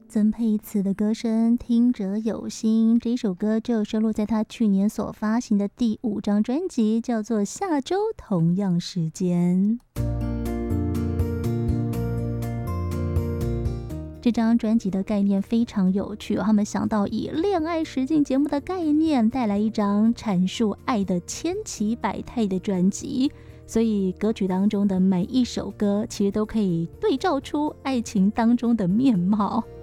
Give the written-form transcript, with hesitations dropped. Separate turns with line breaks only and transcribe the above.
曾沛慈的歌声听者有心，这一首歌就收录在他去年所发行的第5张专辑，叫做《下周同样时间》。这张专辑的概念非常有趣，他们想到以恋爱实境节目的概念，带来一张阐述爱的千奇百态的专辑。所以歌曲当中的每一首歌其实都可以对照出爱情当中的面貌。